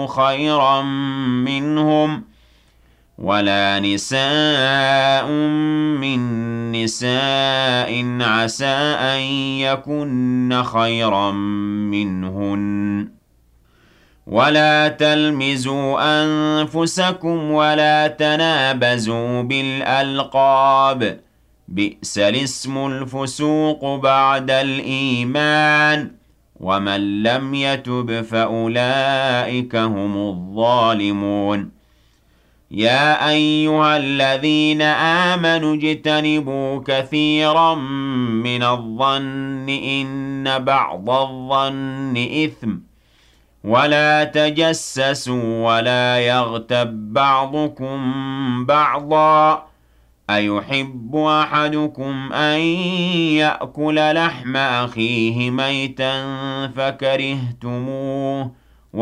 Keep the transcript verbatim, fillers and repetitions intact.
خيرا منهم ولا نساء من نساء عسى أن يكن خيرا منهن ولا تلمزوا أنفسكم ولا تنابزوا بالألقاب بئس الاسم الفسوق بعد الإيمان ومن لم يتب فأولئك هم الظالمون يا أيها الذين آمنوا اجتنبوا كثيرا من الظن إن بعض الظن إثم ولا تجسسوا ولا يغتب بعضكم بعضا أيحب أحدكم أن يأكل لحم أخيه ميتا فكرهتموه